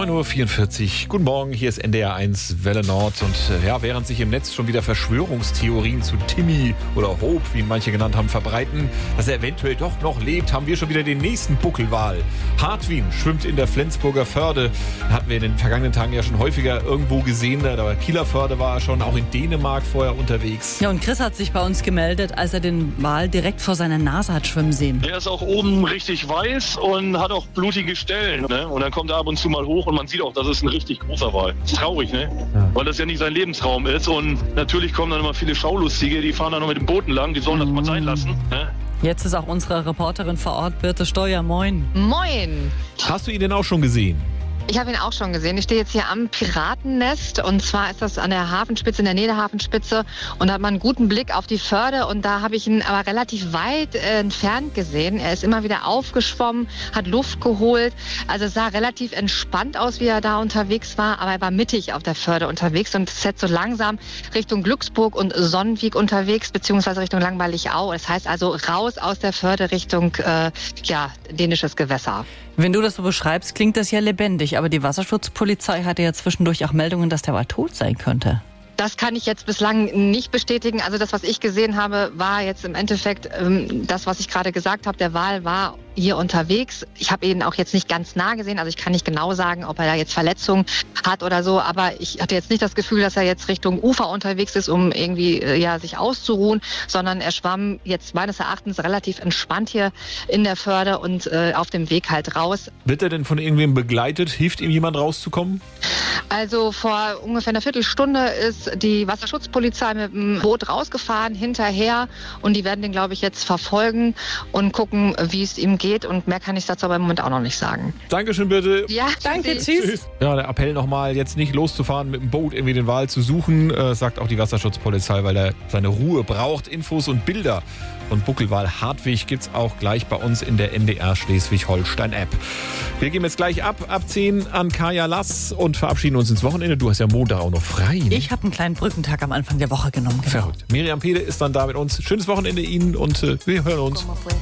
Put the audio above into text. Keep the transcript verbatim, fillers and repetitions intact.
neun Uhr vierundvierzig. Guten Morgen, hier ist N D R eins Welle Nord. Und äh, ja, während sich im Netz schon wieder Verschwörungstheorien zu Timmy oder Hope, wie ihn manche genannt haben, verbreiten, dass er eventuell doch noch lebt, haben wir schon wieder den nächsten Buckelwal. Hartwin schwimmt in der Flensburger Förde. Hatten wir in den vergangenen Tagen ja schon häufiger irgendwo gesehen. Da Kieler Förde war er schon, auch in Dänemark vorher unterwegs. Ja, und Chris hat sich bei uns gemeldet, als er den Wal direkt vor seiner Nase hat schwimmen sehen. Der ist auch oben richtig weiß und hat auch blutige Stellen. Ne? Und dann kommt er ab und zu mal hoch und man sieht auch, das ist ein richtig großer Wal. Das ist traurig, ne? Ja. Weil das ja nicht sein Lebensraum ist. Und natürlich kommen dann immer viele Schaulustige, die fahren dann noch mit den Booten lang, die sollen das mal sein lassen. Ne? Jetzt ist auch unsere Reporterin vor Ort, Birte Steuer. Moin. Moin. Hast du ihn denn auch schon gesehen? Ich habe ihn auch schon gesehen. Ich stehe jetzt hier am Piratennest und zwar ist das an der Hafenspitze, in der Nähe der Hafenspitze und da hat man einen guten Blick auf die Förde und da habe ich ihn aber relativ weit äh, entfernt gesehen. Er ist immer wieder aufgeschwommen, hat Luft geholt, also es sah relativ entspannt aus, wie er da unterwegs war, aber er war mittig auf der Förde unterwegs und ist jetzt so langsam Richtung Glücksburg und Sonnenwiek unterwegs, beziehungsweise Richtung Langweilig-Au. Das heißt also raus aus der Förde Richtung äh, ja, dänisches Gewässer. Wenn du das so beschreibst, klingt das ja lebendig. Aber die Wasserschutzpolizei hatte ja zwischendurch auch Meldungen, dass der Wal tot sein könnte. Das kann ich jetzt bislang nicht bestätigen. Also das, was ich gesehen habe, war jetzt im Endeffekt ähm, das, was ich gerade gesagt habe. Der Wal war hier unterwegs. Ich habe ihn auch jetzt nicht ganz nah gesehen. Also ich kann nicht genau sagen, ob er da jetzt Verletzungen hat oder so. Aber ich hatte jetzt nicht das Gefühl, dass er jetzt Richtung Ufer unterwegs ist, um irgendwie äh, ja, sich auszuruhen. Sondern er schwamm jetzt meines Erachtens relativ entspannt hier in der Förde und äh, auf dem Weg halt raus. Wird er denn von irgendwem begleitet? Hilft ihm jemand rauszukommen? Also vor ungefähr einer Viertelstunde ist die Wasserschutzpolizei mit dem Boot rausgefahren, hinterher. Und die werden den, glaube ich, jetzt verfolgen und gucken, wie es ihm geht. Und mehr kann ich dazu aber im Moment auch noch nicht sagen. Dankeschön, bitte. Ja, danke, tschüss. tschüss. Ja, der Appell nochmal, jetzt nicht loszufahren mit dem Boot, irgendwie den Wal zu suchen, äh, sagt auch die Wasserschutzpolizei, weil er seine Ruhe braucht. Infos und Bilder von Buckelwal Hartwig gibt's auch gleich bei uns in der N D R Schleswig-Holstein-App. Wir gehen jetzt gleich ab, ab zehn an Kaya Lass und verabschieden uns ins Wochenende. Du hast ja Montag auch noch frei. Ne? Ich habe einen kleinen Brückentag am Anfang der Woche genommen. Genau. Verrückt. Miriam Pede ist dann da mit uns. Schönes Wochenende Ihnen und äh, wir hören uns.